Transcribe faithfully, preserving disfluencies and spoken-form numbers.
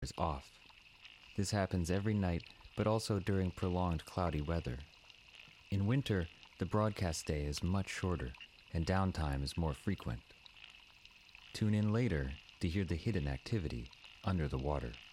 is off. This happens every night, but also during prolonged cloudy weather. In winter, the broadcast day is much shorter, and downtime is more frequent. Tune in later to hear the hidden activity under the water.